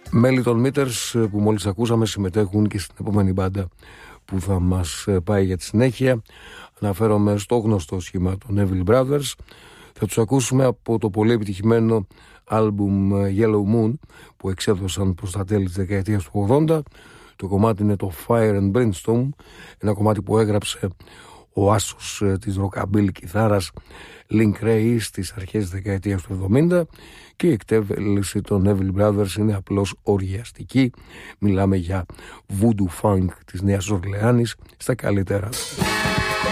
Μέλη των Meters που μόλις ακούσαμε συμμετέχουν και στην επόμενη μπάντα που θα μας πάει για τη συνέχεια. Αναφέρομαι στο γνωστό σχήμα των Evil Brothers. Θα τους ακούσουμε από το πολύ επιτυχημένο άλμπουμ Yellow Moon που εξέδωσαν προς τα τέλη της δεκαετίας του 80. Το κομμάτι είναι το Fire and Brimstone, ένα κομμάτι που έγραψε ο άσος της ροκαμπίλ κιθάρας Link Ray στις αρχές της δεκαετίας του 70 και η εκτέλεση των Evil Brothers είναι απλώς οργιαστική. Μιλάμε για voodoo funk της Νέας Ορλεάνης στα καλύτερα.